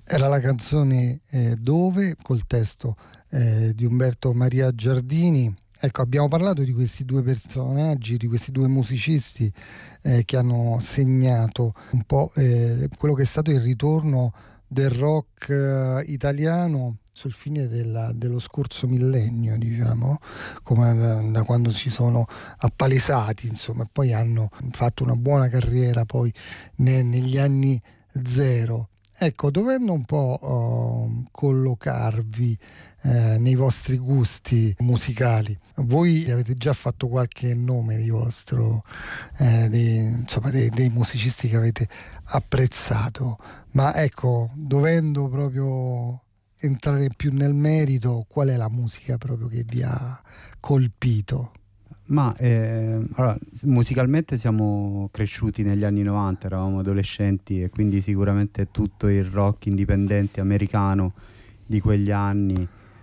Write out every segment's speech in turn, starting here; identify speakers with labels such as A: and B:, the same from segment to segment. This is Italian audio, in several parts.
A: Era la canzone Dove, col testo di Umberto Maria Giardini. Ecco, abbiamo parlato di questi due personaggi, di questi due musicisti che hanno segnato un po' quello che è stato il ritorno del rock italiano sul fine dello scorso millennio, diciamo, come da quando si sono appalesati, insomma, e poi hanno fatto una buona carriera poi negli anni zero. Ecco, dovendo un po' collocarvi nei vostri gusti musicali, voi avete già fatto qualche nome di vostro, insomma, dei musicisti che avete apprezzato, ma ecco, dovendo proprio entrare più nel merito, qual è la musica proprio che vi ha colpito?
B: Ma allora, musicalmente siamo cresciuti negli anni 90, eravamo adolescenti e quindi sicuramente tutto il rock indipendente americano di quegli anni,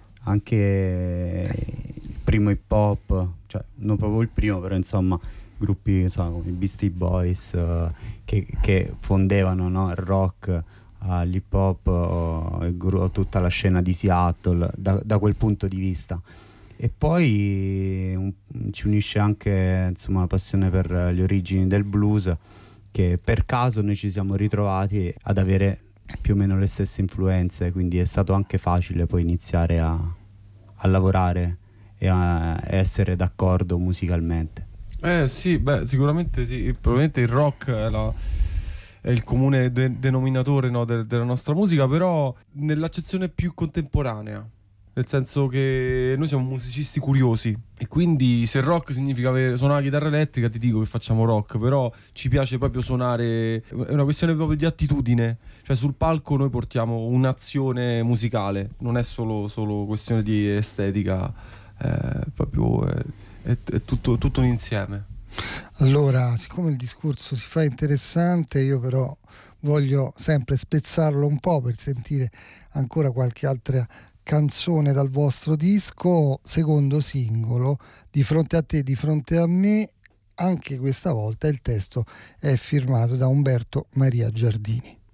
B: anche il primo hip hop, cioè non proprio il primo, però insomma gruppi, insomma, come i Beastie Boys che fondevano, no, il rock, l'hip hop, tutta la scena di Seattle da quel punto di vista. E poi ci unisce anche, insomma, la passione per le origini del blues, che per caso noi ci siamo ritrovati ad avere più o meno le stesse influenze, quindi è stato anche facile poi iniziare a lavorare e a essere d'accordo musicalmente.
C: Sì, beh, sicuramente sì, probabilmente il rock è il comune denominatore, no, della nostra musica, però nell'accezione più contemporanea. Nel senso che noi siamo musicisti curiosi e quindi se rock significa suonare la chitarra elettrica, ti dico che facciamo rock, però ci piace proprio suonare, è una questione proprio di attitudine, cioè sul palco noi portiamo un'azione musicale, non è solo questione di estetica, è tutto un insieme.
A: Allora, siccome il discorso si fa interessante, io però voglio sempre spezzarlo un po' per sentire ancora qualche altra canzone dal vostro disco, secondo singolo, Di fronte a te, di fronte a me. Anche questa volta il testo è firmato da Umberto Maria Giardini.